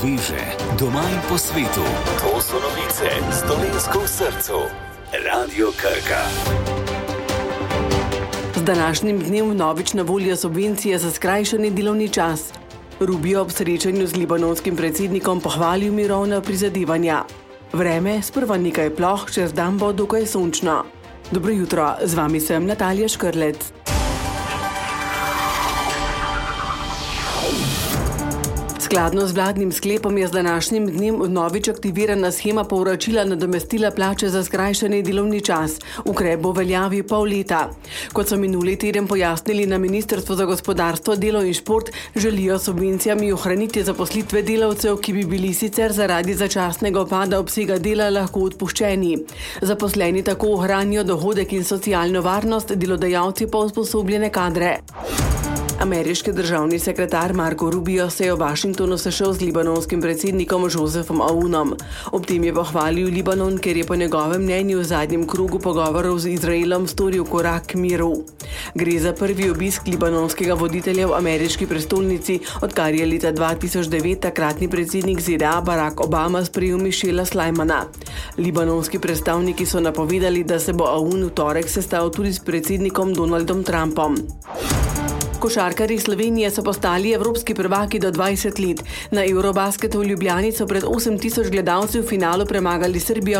sveže, doma in po svetu. To so novice z Dolenjsko v srcu. Radio Krka. Z današnjim dnem vnovič na voljo subvencije za skrajšani delovni čas. Rubio ob srečanju z libanonskim predsednikom pohvalil mirovna prizadevanja. Vreme, sprva nekaj ploh, čez dan bo dokaj sončno. Dobro jutro, z vami sem Natalija Škrlec. Skladno z vladnim sklepom je z današnjim dnem vnovič aktivirana shema povračila nadomestila plače za skrajšani delovni čas. Ukrep bo veljavi pol leta. Kot so minuli teden pojasnili na Ministrstvu za gospodarstvo, delo in šport, želijo subvencijami ohraniti zaposlitve delavcev, ki bi bili sicer zaradi začasnega upada obsega dela lahko odpuščeni. Zaposleni tako ohranijo dohodek in socialno varnost, delodajalci pa usposobljene kadre. Ameriški državni sekretar Marco Rubio se je v Washingtonu sešel z libanonskim predsednikom Josephom Aunom. Ob tem je pohvalil Libanon, ker je po njegovem mnenju v zadnjem krogu pogovorov z Izraelom storil korak k miru. Gre za prvi obisk libanonskega voditelja v ameriški prestolnici, odkar je leta 2009 takratni predsednik ZDA Barack Obama sprejel Michela Slimana. Libanonski predstavniki so napovedali, da se bo Aoun v torek sestal tudi s predsednikom Donaldom Trumpom. Košarkarji Slovenije so postali evropski prvaki do 20 let. Na Eurobasketu v Ljubljani so pred 8000 gledalci v finalu premagali Srbijo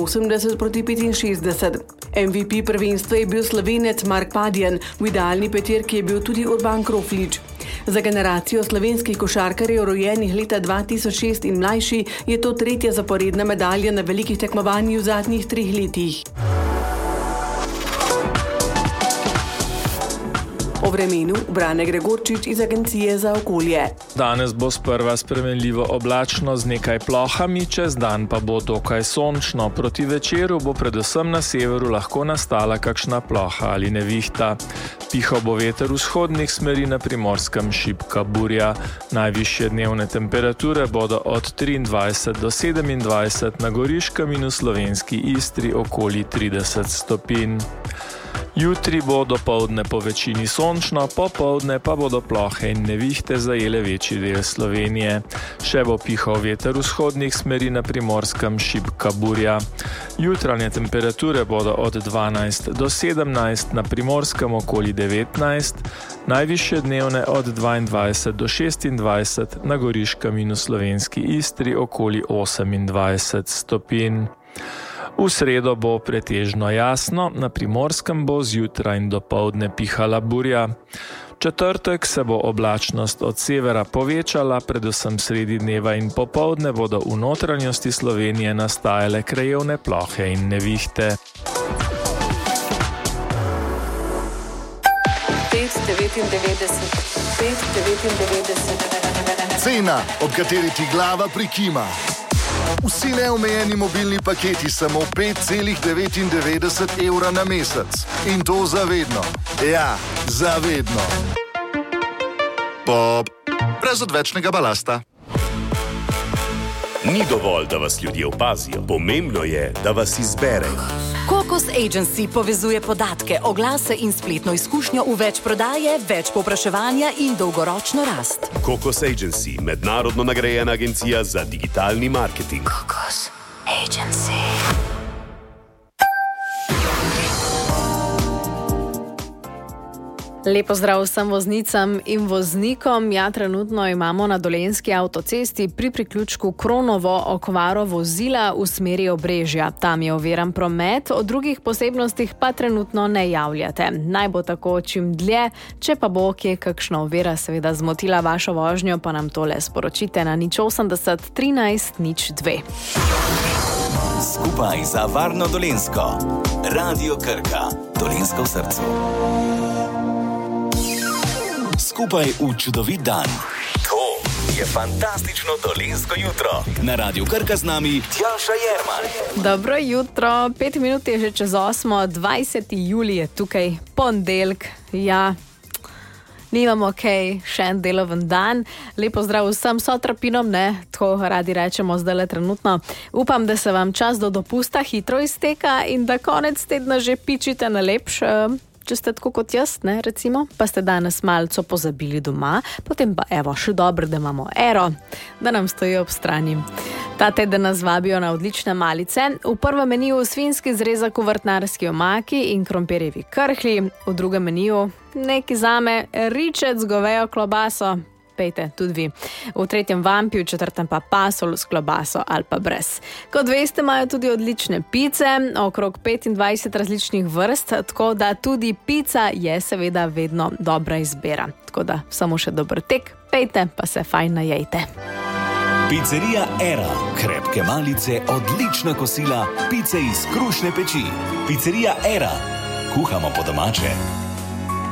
84-65. MVP prvenstva je bil Slovenec Mark Padjan, v idealni peterki je bil tudi Urban Kroflič. Za generacijo slovenskih košarkarjev rojenih leta 2006 in mlajši je to tretja zaporedna medalja na velikih tekmovanjih v zadnjih 3 letih. O vremenu Brane Gregorčič iz Agencije za okolje. Danes bo sprva spremenljivo oblačno z nekaj plohami, čez dan pa bo dokaj sončno. Proti večeru bo predvsem na severu lahko nastala kakšna ploha ali nevihta. Pihal bo veter vzhodnih smeri, na Primorskem šibka burja. Najvišje dnevne temperature bodo od 23 do 27, na Goriškem in v slovenski Istri okoli 30 stopinj. Jutri bo dopoldne po večini sončno, popoldne pa bodo plohe in nevihte zajele večji del Slovenije. Še bo pihal veter vzhodnih smeri, na Primorskem šibka burja. Jutranje temperature bodo od 12 do 17, na Primorskem okoli 19, najvišje dnevne od 22 do 26, na Goriškem in v slovenski Istri okoli 28 stopinj. V sredo bo pretežno jasno, na Primorskem bo zjutraj in dopoldne pihala burja. Četrtek se bo oblačnost od severa povečala, predvsem sredi dneva in popoldne bodo v notranjosti Slovenije nastajale krajevne plohe in nevihte. 5,99. Cena, ob kateri ti glava prikima. Vsi neomejeni mobilni paketi samo 5,99 evra na mesec. In to zavedno. Ja, zavedno. Pop. Brez odvečnega balasta. Ni dovolj, da vas ljudje opazijo. Pomembno je, da vas izberejo. Kokos Agency povezuje podatke, oglase in spletno izkušnjo v več prodaje, več povpraševanja in dolgoročno rast. Kokos Agency, mednarodno nagrajena agencija za digitalni marketing. Kokos Agency. Lepo zdrav vsem voznicam in voznikom. Ja, trenutno imamo na Dolenjski avtocesti pri priključku Kronovo okvaro vozila v smeri Obrežja. Tam je oviran promet, o drugih posebnostih pa trenutno ne javljate. Naj bo tako čim dlje, če pa bo kje kakšna ovira seveda zmotila vašo vožnjo, pa nam tole sporočite na 080 13 02. Skupaj za varno Dolenjsko. Radio Krka. Dolenjsko v srcu. Skupaj v čudovit dan. To je fantastično dolenjsko jutro. Na Radiu Krka z nami Tjaša Jerman. Dobro jutro, 5 minut je že čez 8, 20. julij je tukaj, ponedeljek, ja. Nimamo kaj, še en deloven dan. Lepo zdrav vsem sotrapinom, ne, tako radi rečemo zdajle trenutno. Upam, da se vam čas do dopusta hitro izteka in da konec tedna že pičite na lepš. če ste tako kot jaz, ne, recimo, pa ste danes malco pozabili doma, potem pa evo, še dobro, da imamo Ero, da nam stoji ob strani. Ta teden nas vabijo na odlične malice. V prvem meniju svinjski zrezak v vrtnarski omaki in krompirjevi krhlji, v drugem meniju neki zame ričet z govejo klobaso. Pejte, tudi vi. V tretjem vampi, v četrtem pa pasol s klobaso ali pa brez. Kot veste, imajo tudi odlične pice, okrog 25 različnih vrst, tako da tudi pica je seveda vedno dobra izbira. Tako da samo še dober tek, pejte pa se fajn najejte. Pizzerija Era. Krepke malice, odlična kosila, pice iz krušne peči. Pizzerija Era. Kuhamo po domače.